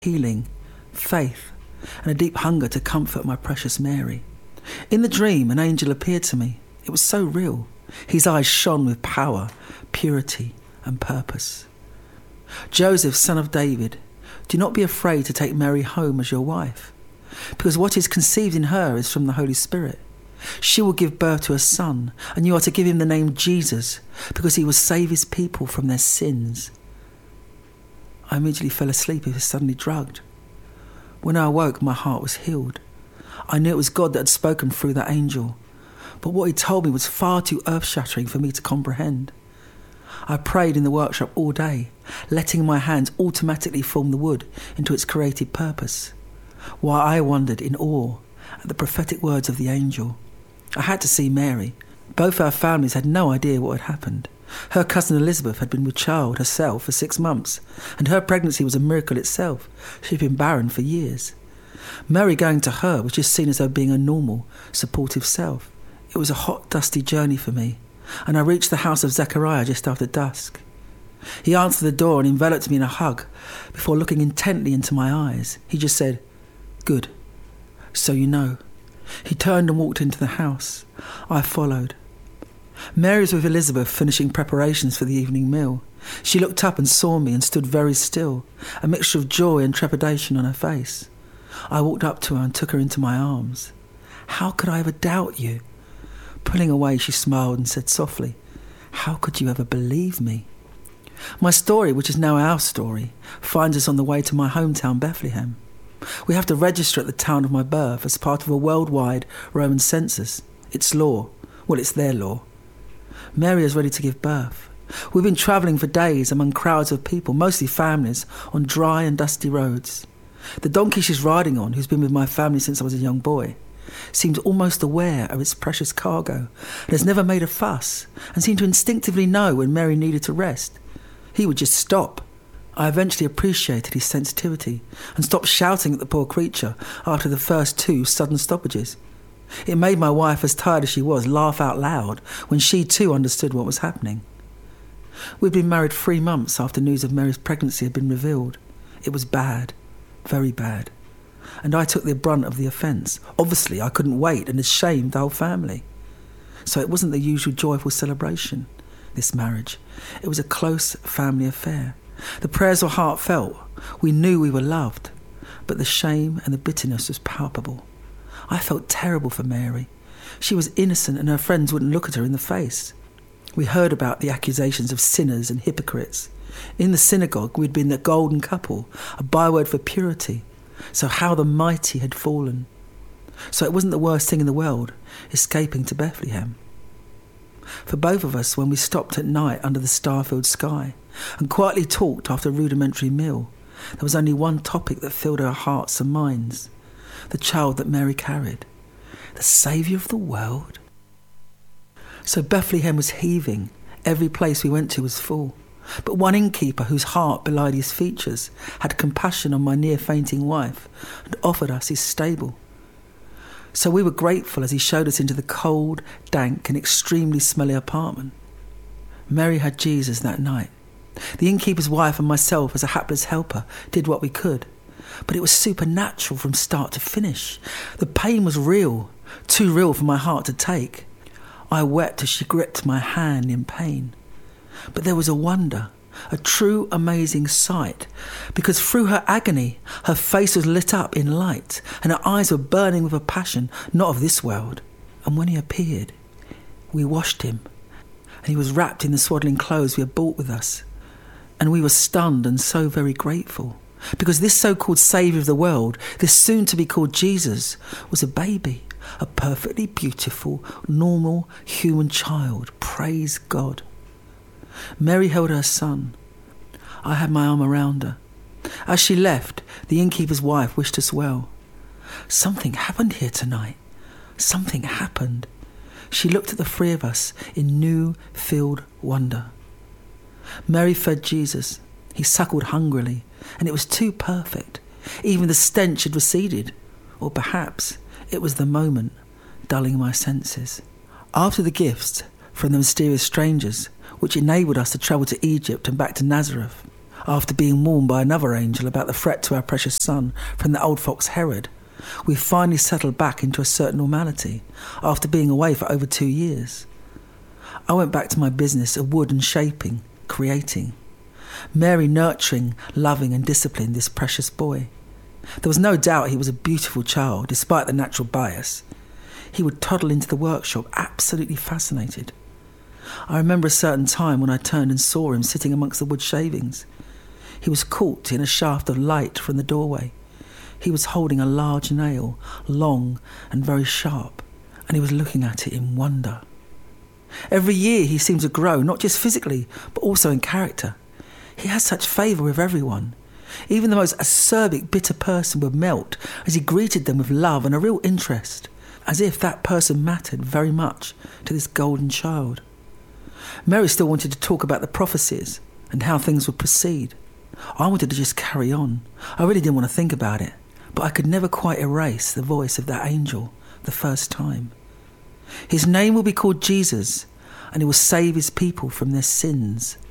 healing, faith, and a deep hunger to comfort my precious Mary. In the dream, an angel appeared to me. It was so real. His eyes shone with power, purity, and purpose. Joseph, son of David, do not be afraid to take Mary home as your wife, because what is conceived in her is from the Holy Spirit. She will give birth to a son, and you are to give him the name Jesus, because he will save his people from their sins. I immediately fell asleep and was suddenly drugged. When I awoke, my heart was healed. I knew it was God that had spoken through that angel, but what he told me was far too earth-shattering for me to comprehend. I prayed in the workshop all day, letting my hands automatically form the wood into its created purpose, while I wondered in awe at the prophetic words of the angel. I had to see Mary. Both our families had no idea what had happened. Her cousin Elizabeth had been with child herself for 6 months, and her pregnancy was a miracle itself. She'd been barren for years. Mary going to her was just seen as her being a normal, supportive self. It was a hot, dusty journey for me, and I reached the house of Zechariah just after dusk. He answered the door and enveloped me in a hug before looking intently into my eyes. He just said, "Good. So you know." He turned and walked into the house. I followed. Mary was with Elizabeth finishing preparations for the evening meal. She looked up and saw me and stood very still, a mixture of joy and trepidation on her face. I walked up to her and took her into my arms. "How could I ever doubt you?" Pulling away, she smiled and said softly, "How could you ever believe me?" My story, which is now our story, finds us on the way to my hometown, Bethlehem. We have to register at the town of my birth as part of a worldwide Roman census. It's law. Well, it's their law. Mary is ready to give birth. We've been travelling for days among crowds of people, mostly families, on dry and dusty roads. The donkey she's riding on, who's been with my family since I was a young boy, seems almost aware of its precious cargo and has never made a fuss, and seemed to instinctively know when Mary needed to rest. He would just stop. I eventually appreciated his sensitivity and stopped shouting at the poor creature after the first 2 sudden stoppages. It made my wife, as tired as she was, laugh out loud when she too understood what was happening. We'd been married 3 months after news of Mary's pregnancy had been revealed. It was bad, very bad, and I took the brunt of the offence. Obviously, I couldn't wait and had shamed the whole family. So it wasn't the usual joyful celebration, this marriage. It was a close family affair. The prayers were heartfelt. We knew we were loved, but the shame and the bitterness was palpable. I felt terrible for Mary. She was innocent and her friends wouldn't look at her in the face. We heard about the accusations of sinners and hypocrites. In the synagogue, we'd been the golden couple, a byword for purity. So how the mighty had fallen. So it wasn't the worst thing in the world, escaping to Bethlehem. For both of us, when we stopped at night under the star-filled sky and quietly talked after a rudimentary meal, there was only one topic that filled our hearts and minds: the child that Mary carried, the Saviour of the world. So Bethlehem was heaving. Every place we went to was full. But one innkeeper, whose heart belied his features, had compassion on my near-fainting wife and offered us his stable. So we were grateful as he showed us into the cold, dank and extremely smelly apartment. Mary had Jesus that night. The innkeeper's wife and myself, as a hapless helper, did what we could. But it was supernatural from start to finish. The pain was real, too real for my heart to take. I wept as she gripped my hand in pain. But there was a wonder, a true amazing sight, because through her agony, her face was lit up in light, and her eyes were burning with a passion not of this world. And when he appeared, we washed him, and he was wrapped in the swaddling clothes we had brought with us. And we were stunned and so very grateful, because this so-called Saviour of the world, this soon-to-be-called Jesus, was a baby, a perfectly beautiful, normal human child. Praise God. Mary held her son. I had my arm around her. As she left, the innkeeper's wife wished us well. Something happened here tonight. Something happened. She looked at the 3 of us in new-filled wonder. Mary fed Jesus. He suckled hungrily, and it was too perfect. Even the stench had receded. Or perhaps it was the moment dulling my senses. After the gifts from the mysterious strangers, which enabled us to travel to Egypt and back to Nazareth, After being warned by another angel about the threat to our precious son from the old fox Herod, we finally settled back into a certain normality after being away for over 2 years. I went back to my business of wood and shaping, creating. Mary nurturing, loving and disciplining this precious boy. There was no doubt he was a beautiful child, despite the natural bias. He would toddle into the workshop, absolutely fascinated. I remember a certain time when I turned and saw him sitting amongst the wood shavings. He was caught in a shaft of light from the doorway. He was holding a large nail, long and very sharp, and he was looking at it in wonder. Every year he seemed to grow, not just physically, but also in character. He had such favour with everyone. Even the most acerbic, bitter person would melt as he greeted them with love and a real interest, as if that person mattered very much to this golden child. Mary still wanted to talk about the prophecies and how things would proceed. I wanted to just carry on. I really didn't want to think about it, but I could never quite erase the voice of that angel the first time. His name will be called Jesus, and he will save his people from their sins.